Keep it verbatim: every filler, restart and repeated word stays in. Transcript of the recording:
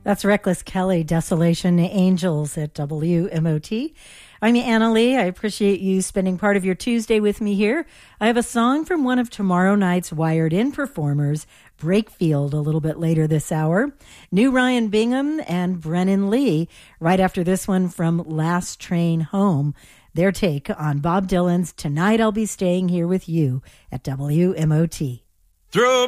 That's Reckless Kelly, Desolation Angels at W M O T. I'm Anna Lee. I appreciate you spending part of your Tuesday with me here. I have a song from one of tomorrow night's Wired In performers, Brakefield, a little bit later this hour. New Ryan Bingham and Brennan Lee, right after this one from Last Train Home. Their take on Bob Dylan's Tonight I'll Be Staying Here With You at W M O T. Throw